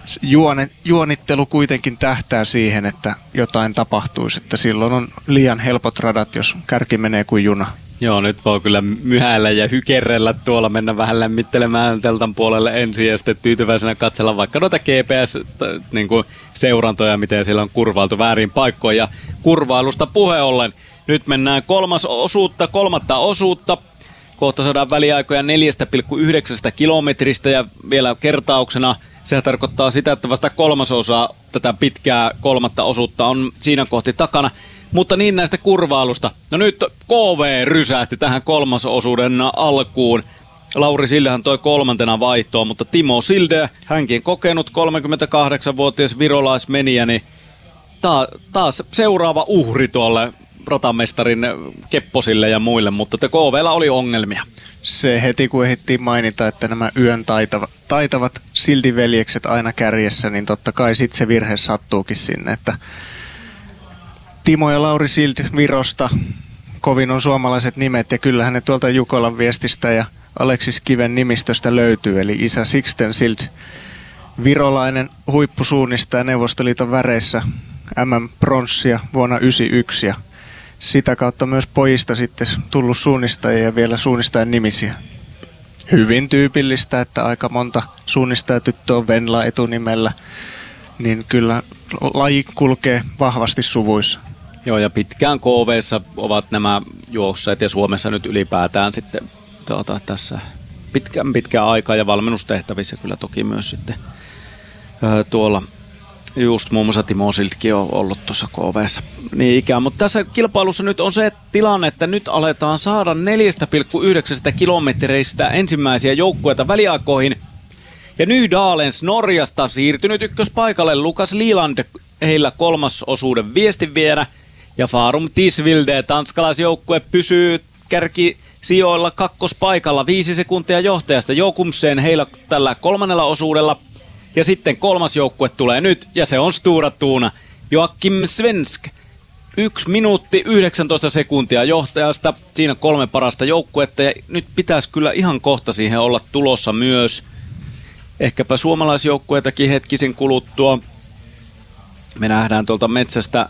juonittelu kuitenkin tähtää siihen, että jotain tapahtuisi, että silloin on liian helpot radat, jos kärki menee kuin juna. Joo, nyt voi kyllä myhäillä ja hykerrellä tuolla, mennä vähän lämmittelemään teltan puolelle ensin ja sitten tyytyväisenä katsella vaikka noita GPS-seurantoja, miten siellä on kurvailtu väärin paikkoja. Ja kurvailusta puheen ollen, nyt mennään kolmatta osuutta. Kohta saadaan väliaikoja 4,9 kilometristä ja vielä kertauksena sehän tarkoittaa sitä, että vasta kolmasosa tätä pitkää kolmatta osuutta on siinä kohti takana. Mutta niin näistä kurvailusta. No nyt KV rysähti tähän kolmasosuuden alkuun. Lauri Sildehän toi kolmantena vaihtoa, mutta Timo Silde, hänkin kokenut 38-vuotias virolaismenijä, niin taas seuraava uhri tuolle ratamestarin Kepposille ja muille, mutta KV:llä oli ongelmia. Se heti kun ehdittiin mainita, että nämä yön taitavat Sildi-veljekset aina kärjessä, niin totta kai sitten se virhe sattuukin sinne, että Timo ja Lauri Sild Virosta, kovin on suomalaiset nimet ja kyllähän ne tuolta Jukolan viestistä ja Aleksis Kiven nimistöstä löytyy, eli isä Sixten Sild, virolainen huippusuunnistaja Neuvostoliiton väreissä MM-pronssia vuonna 1991 ja sitä kautta myös pojista sitten tullut suunnistajia ja vielä suunnistajan nimisiä. Hyvin tyypillistä, että aika monta suunnistajatyttöä on Venla etunimellä, niin kyllä laji kulkee vahvasti suvuissa. Joo, ja pitkään KV:ssa ovat nämä juosseet ja Suomessa nyt ylipäätään sitten tässä pitkään aikaa ja valmennustehtävissä kyllä toki myös sitten tuolla just muun muassa Timo Siltkin on ollut tuossa KV:ssä niin ikään. Mutta tässä kilpailussa nyt on se tilanne, että nyt aletaan saada 4,9 kilometreistä ensimmäisiä joukkueita väliaikoihin. Ja Nydalens Norjasta siirtynyt ykköspaikalle Lukas Liland, heillä kolmasosuuden viestinviejänä. Ja Farum Tisvilde, tanskalaisjoukkue, pysyy kärkisijoilla kakkospaikalla 5 sekuntia johtajasta. Jokumsen heillä tällä kolmannella osuudella. Ja sitten kolmas joukkue tulee nyt, ja se on Stura Tuuna. Joakim Svensk, 1 minuutti 19 sekuntia johtajasta. Siinä 3 parasta joukkuetta, ja nyt pitäisi kyllä ihan kohta siihen olla tulossa myös. Ehkäpä suomalaisjoukkueitakin hetkisen kuluttua. Me nähdään tuolta metsästä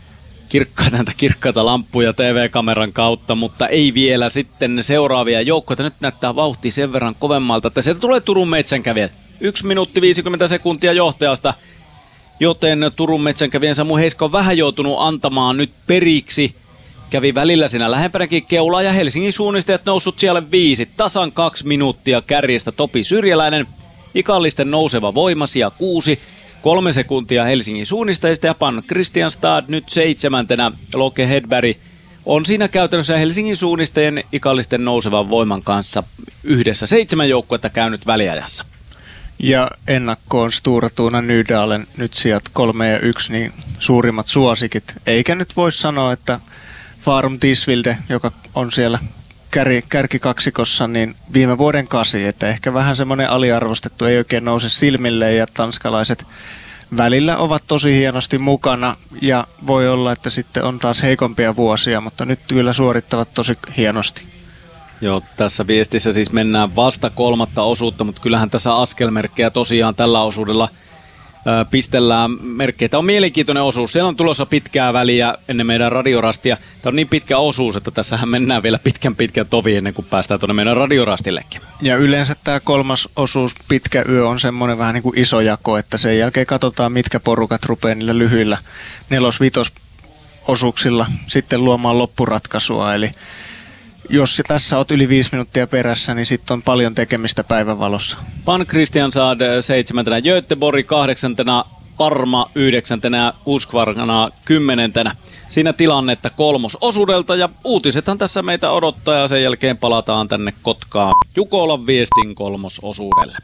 kirkkaita lamppuja TV-kameran kautta, mutta ei vielä sitten seuraavia joukkoita. Nyt näyttää vauhti sen verran kovemmalta, että sieltä tulee Turun metsänkävijät. 1 minuutti 50 sekuntia johtajasta, joten Turun metsänkävijän Samu Heiska on vähän joutunut antamaan nyt periksi. Kävi välillä siinä lähempänäkin keulaa ja Helsingin suunnistajat noussut siellä 5. Tasan 2 minuuttia kärjestä Topi Syrjäläinen. Ikallisten nouseva voima sija 6. 3 sekuntia Helsingin suunnistajista ja Pan Christian Stad nyt 7. Loke Hedberg on siinä käytännössä Helsingin suunnistajien ikallisten nousevan voiman kanssa yhdessä 7 joukkuetta käynyt väliajassa. Ja ennakkoon Stura Tuuna Nydalen nyt sijat 3 ja 1, niin suurimmat suosikit. Eikä nyt voi sanoa, että Farum Tisvilde, joka on siellä kärkikaksikossa, niin viime vuoden 8, että ehkä vähän semmoinen aliarvostettu, ei oikein nouse silmille ja tanskalaiset välillä ovat tosi hienosti mukana ja voi olla, että sitten on taas heikompia vuosia, mutta nyt kyllä suorittavat tosi hienosti. Joo, tässä viestissä siis mennään vasta 3. osuutta, mutta kyllähän tässä askelmerkkejä tosiaan tällä osuudella pistellään merkkejä. Tämä on mielenkiintoinen osuus. Siellä on tulossa pitkää väliä ennen meidän radiorastia. Tämä on niin pitkä osuus, että tässähän mennään vielä pitkän tovi ennen kuin päästään tuonne meidän radiorastillekin. Ja yleensä tämä 3. osuus, pitkä yö, on semmoinen vähän niin kuin iso jako, että sen jälkeen katsotaan, mitkä porukat rupeaa niillä lyhyillä 4-5 osuuksilla sitten luomaan loppuratkaisua. Eli jos tässä olet yli 5 minuuttia perässä, niin sitten on paljon tekemistä päivänvalossa. Pan Christian Saad 7. Göteborg 8. Parma 9. Uskvarna 10. Siinä tilannetta 3. osuudelta ja uutisethan tässä meitä odottaa ja sen jälkeen palataan tänne Kotkaan Jukolan viestin 3. osuudelle.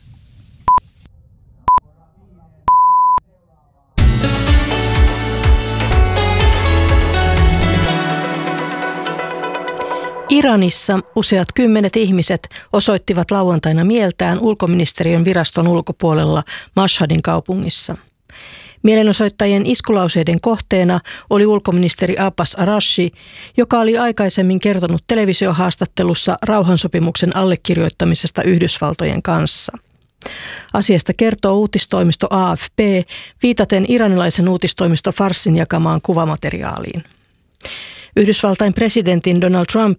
Iranissa useat 10 ihmiset osoittivat lauantaina mieltään ulkoministeriön viraston ulkopuolella Mashhadin kaupungissa. Mielenosoittajien iskulauseiden kohteena oli ulkoministeri Abbas Arashi, joka oli aikaisemmin kertonut televisiohaastattelussa rauhansopimuksen allekirjoittamisesta Yhdysvaltojen kanssa. Asiasta kertoo uutistoimisto AFP viitaten iranilaisen uutistoimisto Farsin jakamaan kuvamateriaaliin. Yhdysvaltain presidentin Donald Trump